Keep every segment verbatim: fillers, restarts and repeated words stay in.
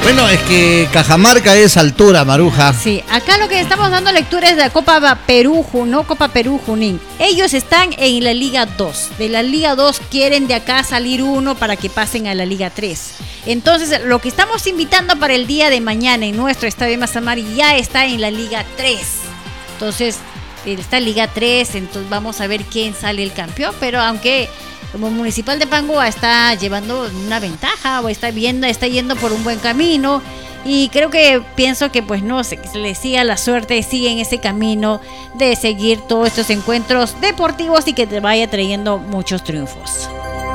Bueno, es que Cajamarca es altura, Maruja. Sí, acá lo que estamos dando lectura es de la Copa Perú, ¿no? Copa Perú Junín. Ellos están en la Liga dos. De la Liga dos quieren de acá salir uno para que pasen a la Liga tres. Entonces, lo que estamos invitando para el día de mañana en nuestro estadio de Mazamari ya está en la Liga tres. Entonces, está en Liga tres, entonces vamos a ver quién sale el campeón, pero aunque como Municipal de Pangoa está llevando una ventaja o está viendo, está yendo por un buen camino y creo que pienso que pues no, se, se le siga la suerte, sigue en ese camino de seguir todos estos encuentros deportivos y que te vaya trayendo muchos triunfos.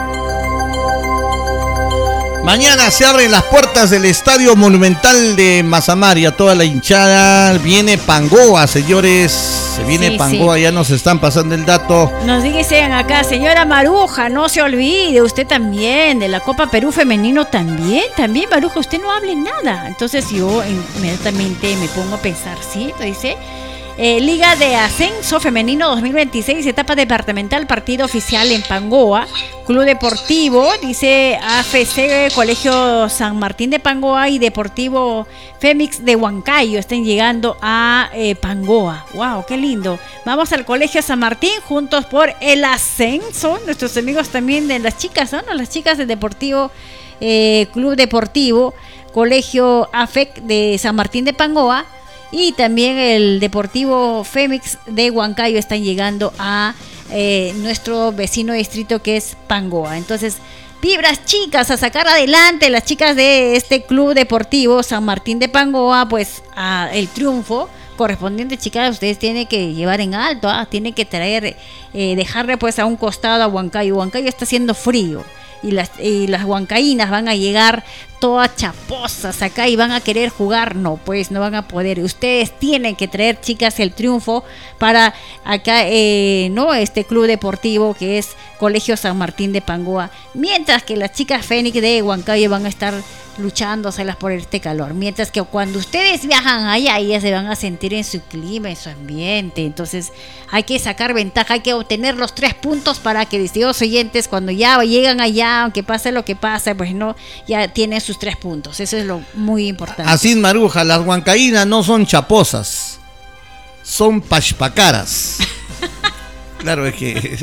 Mañana se abren las puertas del Estadio Monumental de Mazamari, a toda la hinchada. Viene Pangoa, señores. Se viene sí, Pangoa, sí. Ya nos están pasando el dato. Nos dicen acá, señora Maruja, no se olvide, usted también, de la Copa Perú Femenino también. También, Maruja, usted no hable nada. Entonces yo inmediatamente me pongo a pensar, ¿sí? Dice... Eh, Liga de Ascenso Femenino dos mil veintiséis, etapa departamental, partido oficial en Pangoa. Club Deportivo, dice A F C, Colegio San Martín de Pangoa y Deportivo Fémix de Huancayo están llegando a eh, Pangoa. ¡Wow! ¡Qué lindo! Vamos al Colegio San Martín juntos por el ascenso. Nuestros amigos también de las chicas, ¿no? Las chicas del Deportivo, eh, Club Deportivo, Colegio A F E C de San Martín de Pangoa. Y también el Deportivo Fémix de Huancayo están llegando a eh, nuestro vecino distrito que es Pangoa. Entonces, vibras chicas a sacar adelante las chicas de este Club Deportivo San Martín de Pangoa, pues a el triunfo correspondiente, chicas, ustedes tienen que llevar en alto, ¿ah? Tienen que traer, eh, dejarle pues a un costado a Huancayo. Huancayo está haciendo frío. Y las, y las huancaínas van a llegar todas chaposas acá y van a querer jugar. No, pues no van a poder. Ustedes tienen que traer, chicas, el triunfo para acá, eh, no este club deportivo que es Colegio San Martín de Pangoa. Mientras que las chicas Fénix de Huancayo van a estar luchándoselas por este calor. Mientras que cuando ustedes viajan allá, ellas se van a sentir en su clima, en su ambiente. Entonces hay que sacar ventaja, hay que obtener los tres puntos para que, distinguidos oyentes, cuando ya llegan allá, aunque pase lo que pase, pues no, ya tienen sus tres puntos. Eso es lo muy importante. Así, Maruja, las huancaínas no son chaposas, son pachpacaras. Claro, es que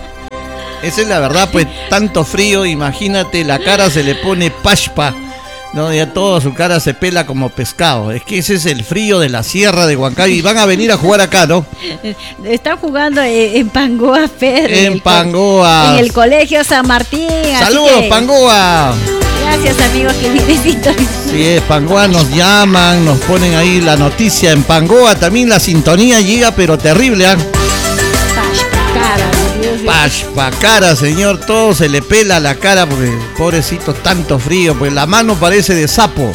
esa es la verdad, pues tanto frío, imagínate, la cara se le pone pachpa. No, ya toda su cara se pela como pescado. Es que ese es el frío de la sierra de Huancayo. Y van a venir a jugar acá, ¿no? Están jugando en Pangoa, Pedro. En, en Pangoa. En el Colegio San Martín. ¡Saludos, que... Pangoa! Gracias, amigos, que necesito. Sí, es Pangoa, nos llaman, nos ponen ahí la noticia. En Pangoa también la sintonía llega, pero terrible, ¿ah? ¿eh? Pachpa cara, señor, todo se le pela la cara porque pobrecito, tanto frío, pues la mano parece de sapo.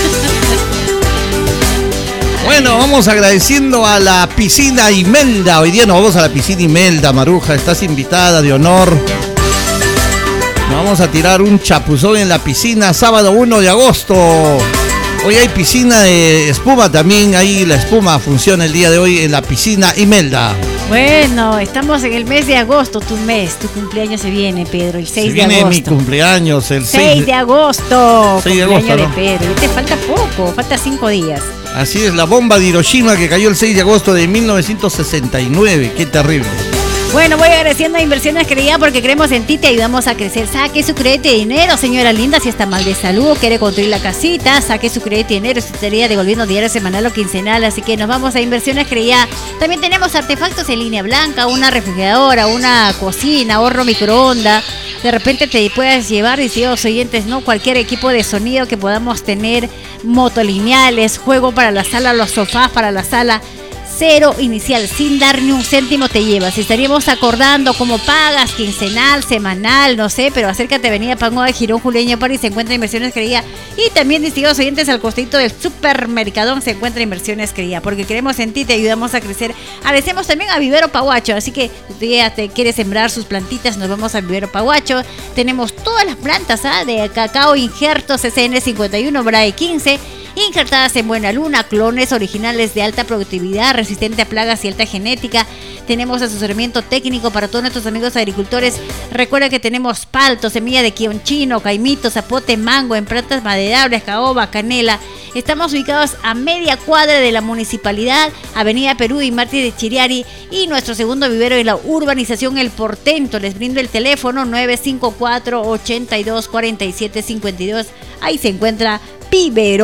Bueno, vamos agradeciendo a la piscina Imelda. Hoy día nos vamos a la piscina Imelda, Maruja, estás invitada de honor. Nos vamos a tirar un chapuzón en la piscina sábado uno de agosto. Hoy hay piscina de espuma también, ahí la espuma funciona el día de hoy en la piscina Imelda. Bueno, estamos en el mes de agosto, tu mes, tu cumpleaños se viene, Pedro, el seis de agosto. Se viene mi cumpleaños, el seis de agosto. seis de agosto, ¿no? De Pedro, y te falta poco, falta cinco días. Así es, la bomba de Hiroshima que cayó el seis de agosto de mil novecientos sesenta y nueve, qué terrible. Bueno, voy agradeciendo a Inversiones Querida porque creemos en ti, te ayudamos a crecer. Saque su crédito de dinero, señora linda, si está mal de salud, quiere construir la casita, saque su crédito de dinero, se estaría devolviendo diario, semanal o quincenal, así que nos vamos a Inversiones Querida. También tenemos artefactos en línea blanca, una refrigeradora, una cocina, horno microondas. De repente te puedes llevar, distinguidos oyentes, ¿no? Cualquier equipo de sonido que podamos tener, motolineales, juego para la sala, los sofás para la sala. Cero inicial, sin dar ni un céntimo te llevas. Estaríamos acordando cómo pagas, quincenal, semanal, no sé, pero acércate a Avenida Pangoa de Girón, Julián París, se encuentra Inversiones Querida. Y también, distinguidos oyentes, al costadito del supermercadón se encuentra Inversiones Querida, porque creemos en ti, te ayudamos a crecer. Agradecemos también a Vivero Pahuacho, así que si tú ya te quieres sembrar sus plantitas, nos vamos a Vivero Pahuacho. Tenemos todas las plantas, ¿ah? De cacao injerto C C N cincuenta y uno, Brae quince, injertadas en buena luna, clones originales de alta productividad, resistente a plagas y alta genética. Tenemos asesoramiento técnico para todos nuestros amigos agricultores. Recuerda que tenemos palto, semilla de quionchino, caimito, zapote, mango, en plantas maderables, caoba, canela. Estamos ubicados a media cuadra de la municipalidad, Avenida Perú y Mártir de Chiriari, y nuestro segundo vivero en la urbanización El Portento. Les brindo el teléfono nueve cinco cuatro, ocho dos, cuatro siete cinco dos. Ahí se encuentra Vivero